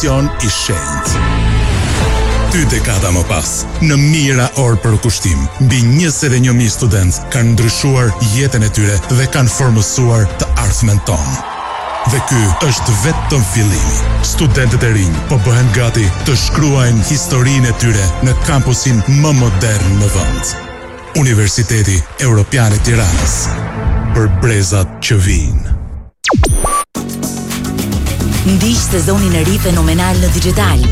emision i shenjtë. 2 dekada më pas, në mijëra orë për kushtim, mbi 21.000 studentë kanë ndryshuar jetën e tyre dhe kanë formësuar të ardhmen tonë. Dhe ky është vetëm fillimi. Studentët e rinj po bëhen gati të shkruajnë historinë e tyre në kampusin më modern në vend. Universiteti Evropian i Tiranës. Për brezat që vijnë. Ndiq sezonin e ri fenomenal në digital.